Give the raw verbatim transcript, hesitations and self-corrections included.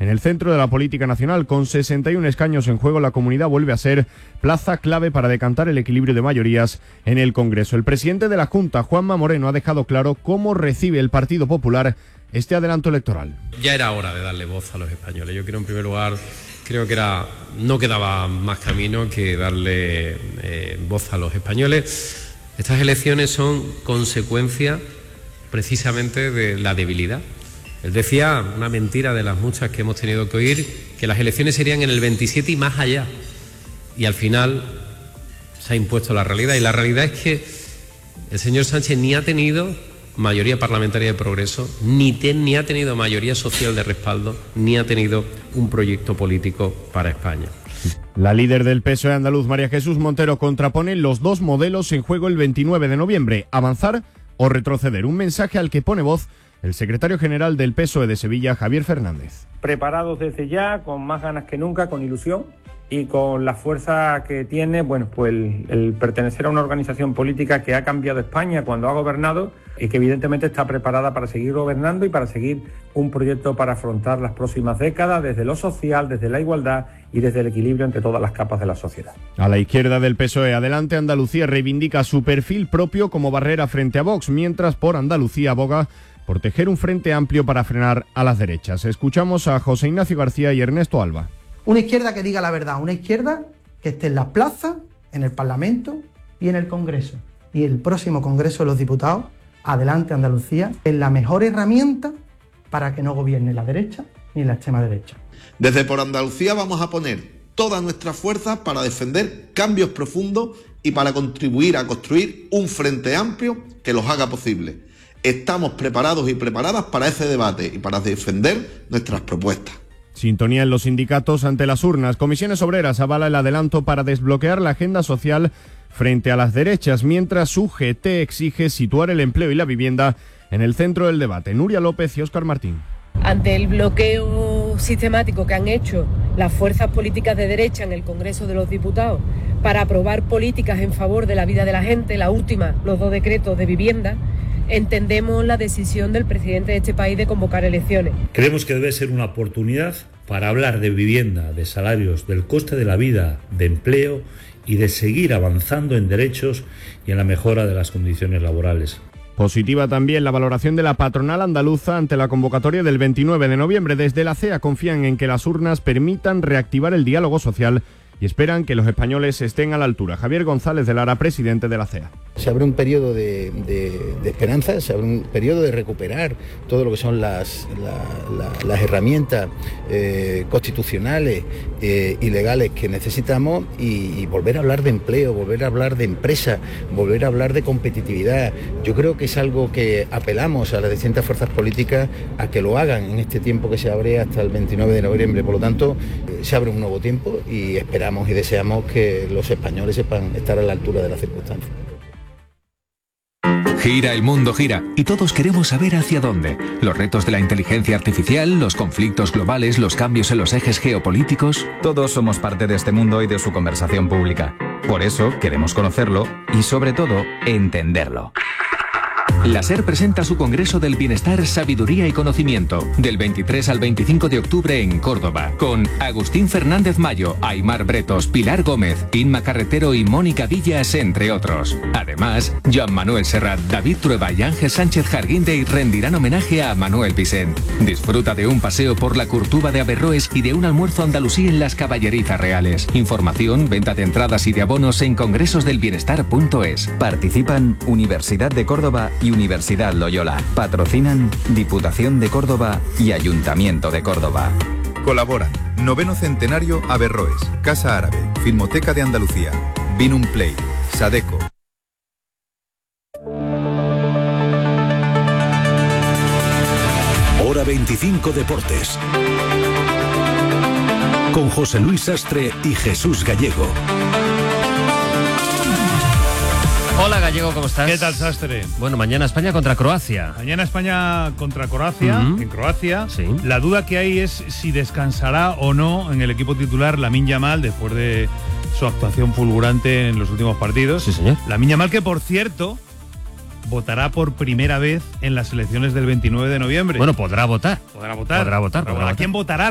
En el centro de la política nacional, con sesenta y un escaños en juego, la comunidad vuelve a ser plaza clave para decantar el equilibrio de mayorías en el Congreso. El presidente de la Junta, Juanma Moreno, ha dejado claro cómo recibe el Partido Popular este adelanto electoral. Ya era hora de darle voz a los españoles. Yo quiero, en primer lugar, creo que era no quedaba más camino que darle eh, voz a los españoles. Estas elecciones son consecuencia precisamente de la debilidad. Él decía, una mentira de las muchas que hemos tenido que oír, que las elecciones serían en el veintisiete y más allá. Y al final se ha impuesto la realidad. Y la realidad es que el señor Sánchez ni ha tenido mayoría parlamentaria de progreso, ni, te, ni ha tenido mayoría social de respaldo, ni ha tenido un proyecto político para España. La líder del P S O E andaluz, María Jesús Montero, contrapone los dos modelos en juego el veintinueve de noviembre, avanzar o retroceder. Un mensaje al que pone voz el secretario general del P S O E de Sevilla, Javier Fernández. Preparados desde ya, con más ganas que nunca, con ilusión y con la fuerza que tiene, bueno, pues el, el pertenecer a una organización política que ha cambiado España cuando ha gobernado y que evidentemente está preparada para seguir gobernando y para seguir un proyecto para afrontar las próximas décadas desde lo social, desde la igualdad y desde el equilibrio entre todas las capas de la sociedad. A la izquierda del P S O E, Adelante Andalucía reivindica su perfil propio como barrera frente a Vox, mientras Por Andalucía aboga por tejer un frente amplio para frenar a las derechas. Escuchamos a José Ignacio García y Ernesto Alba. Una izquierda que diga la verdad, una izquierda que esté en las plazas, en el Parlamento y en el Congreso. Y el próximo Congreso de los Diputados, Adelante Andalucía, es la mejor herramienta para que no gobierne la derecha ni la extrema derecha. Desde Por Andalucía vamos a poner todas nuestras fuerzas para defender cambios profundos y para contribuir a construir un frente amplio que los haga posibles. Estamos preparados y preparadas para ese debate y para defender nuestras propuestas. Sintonía en los sindicatos ante las urnas. Comisiones Obreras avala el adelanto para desbloquear la agenda social frente a las derechas, mientras U G T exige situar el empleo y la vivienda en el centro del debate. Nuria López y Óscar Martín. Ante el bloqueo sistemático que han hecho las fuerzas políticas de derecha en el Congreso de los Diputados para aprobar políticas en favor de la vida de la gente, la última, los dos decretos de vivienda, entendemos la decisión del presidente de este país de convocar elecciones. Creemos que debe ser una oportunidad para hablar de vivienda, de salarios, del coste de la vida, de empleo y de seguir avanzando en derechos y en la mejora de las condiciones laborales. Positiva también la valoración de la patronal andaluza ante la convocatoria del veintinueve de noviembre. Desde la C E A confían en que las urnas permitan reactivar el diálogo social y esperan que los españoles estén a la altura. Javier González de Lara, presidente de la C E A. Se abre un periodo de, de, de esperanza, se abre un periodo de recuperar todo lo que son las, la, la, las herramientas eh, constitucionales eh, y legales que necesitamos y, y volver a hablar de empleo, volver a hablar de empresa, volver a hablar de competitividad. Yo creo que es algo que apelamos a las distintas fuerzas políticas a que lo hagan en este tiempo que se abre hasta el veintinueve de noviembre. Por lo tanto, eh, se abre un nuevo tiempo y esperamos y deseamos que los españoles sepan estar a la altura de las circunstancias. Gira, el mundo gira, y todos queremos saber hacia dónde. Los retos de la inteligencia artificial, los conflictos globales, los cambios en los ejes geopolíticos. Todos somos parte de este mundo y de su conversación pública. Por eso queremos conocerlo y, sobre todo, entenderlo. La SER presenta su Congreso del Bienestar, Sabiduría y Conocimiento, del veintitrés al veinticinco de octubre en Córdoba, con Agustín Fernández Mayo, Aymar Bretos, Pilar Gómez, Inma Carretero y Mónica Villas, entre otros. Además, Joan Manuel Serrat, David Trueba y Ángel Sánchez Jarguindey rendirán homenaje a Manuel Vicent. Disfruta de un paseo por la Curtuba de Averroes y de un almuerzo andalusí en las Caballerizas Reales. Información, venta de entradas y de abonos en congresosdelbienestar punto es. Participan Universidad de Córdoba y Universidad Loyola. Patrocinan Diputación de Córdoba y Ayuntamiento de Córdoba. Colaboran Noveno Centenario Averroes, Casa Árabe, Filmoteca de Andalucía, Vinum Play, Sadeco. Hora veinticinco Deportes. Con José Luis Sastre y Jesús Gallego. Hola Gallego, ¿cómo estás? ¿Qué tal, Sastre? Bueno, mañana España contra Croacia. Mañana España contra Croacia, uh-huh. en Croacia. Sí. La duda que hay es si descansará o no en el equipo titular Lamine Yamal después de su actuación fulgurante en los últimos partidos. Sí, señor. Lamine Yamal, que por cierto votará por primera vez en las elecciones del veintinueve de noviembre. Bueno, podrá votar. Podrá votar. Podrá votar. Podrá podrá votar. ¿A quién votará?